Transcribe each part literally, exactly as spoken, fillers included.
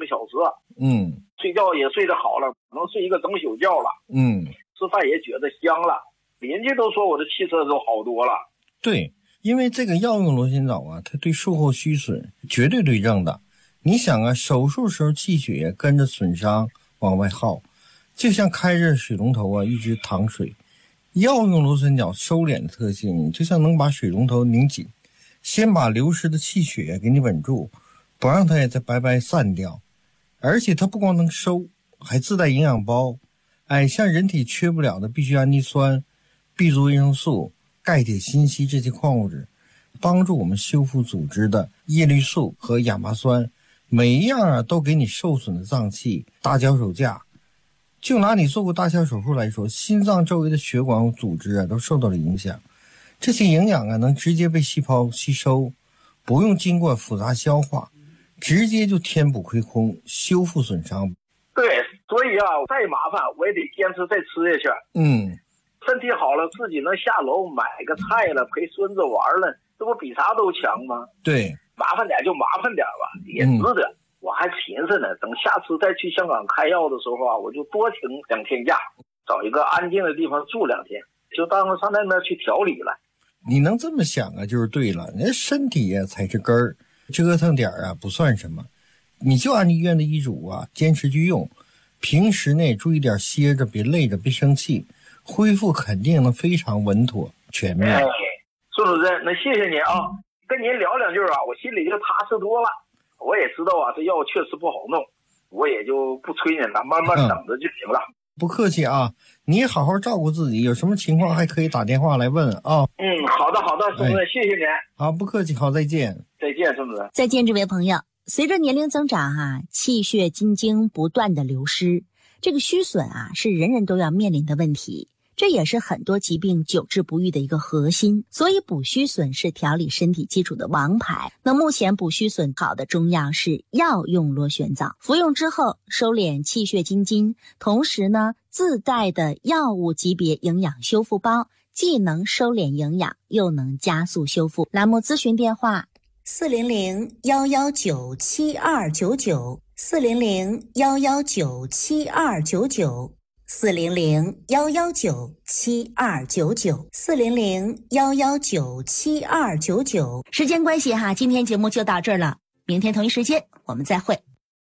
个小时。 嗯， 睡觉也睡得好了，能睡一个整宿觉了。 嗯， 吃饭也觉得香了，邻居都说我的气色都好多了。 对，因为这个药用螺旋藻啊，它对术后虚损绝对对症的。你想啊，手术时候气血跟着损伤往外耗，就像开着水龙头啊一直淌水。药用螺旋藻收敛的特性，就像能把水龙头拧紧，先把流失的气血给你稳住，不让它也再白白散掉。而且它不光能收，还自带营养包。哎，像人体缺不了的必需氨基酸、B 族维生素、钙、铁、锌、硒这些矿物质，帮助我们修复组织的叶绿素和亚麻酸，每一样啊都给你受损的脏器搭脚手架。就拿你做过大小手术来说，心脏周围的血管组织啊都受到了影响，这些营养啊能直接被细胞吸收，不用经过复杂消化，直接就填补亏空，修复损伤。 对，所以啊，再麻烦我也得坚持再吃下去。 嗯， 身体好了，自己能下楼买个菜了，陪孙子玩了，这不比啥都强吗？ 对， 麻烦点就麻烦点吧，也值得。嗯，我还寻思呢，等下次再去香港开药的时候啊，我就多请两天假，找一个安静的地方住两天，就当上那边去调理了。 你能这么想啊，就是对了。人身体啊才是根儿，折腾点啊不算什么。你就按医院的医嘱啊，坚持去用。平时呢，注意点歇着，别累着，别生气，恢复肯定能非常稳妥全面。 哎，孙主任，那谢谢您啊，跟您聊两句啊，我心里就踏实多了。我也知道啊，这药确实不好弄，我也就不催您了，慢慢等着就行了。嗯， 不客气啊，你好好照顾自己，有什么情况还可以打电话来问啊。 嗯，好的好的，孙主任，哎，谢谢您。 好，不客气，好，再见。 再见，孙主任。 再见，这位朋友。随着年龄增长哈、啊，气血津精不断的流失，这个虚损啊是人人都要面临的问题，这也是很多疾病久治不愈的一个核心。所以补虚损是调理身体基础的王牌。那目前补虚损好的中药是药用螺旋藻，服用之后收敛气血津精，同时呢自带的药物级别营养修复包，既能收敛营养，又能加速修复。栏目咨询电话四零零幺幺九七二九九，四零零幺幺九七二九九，四零零幺幺九七二九九，四零零幺幺九七二九九。时间关系哈，今天节目就到这儿了，明天同一时间我们再会。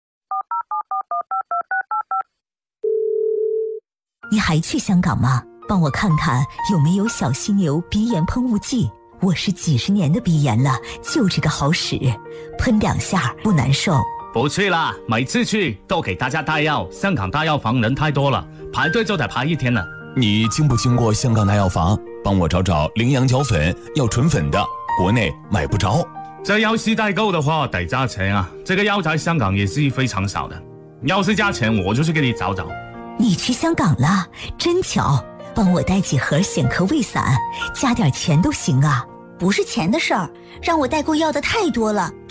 你还去香港吗？帮我看看有没有小犀牛鼻炎喷雾剂。我是几十年的鼻炎了，就这个好使，喷两下不难受。 不去啦，每次去都给大家带药，香港大药房人太多了，排队就得排一天了。 你经不经过香港大药房？帮我找找羚羊角粉，要纯粉的，国内买不着。 这药是代购的话得加钱啊，这个药在香港也是非常少的，要是加钱我就去给你找找。 你去香港了，真巧，帮我带几盒显科胃散，加点钱都行啊。 不是钱的事儿，让我代购要的太多了，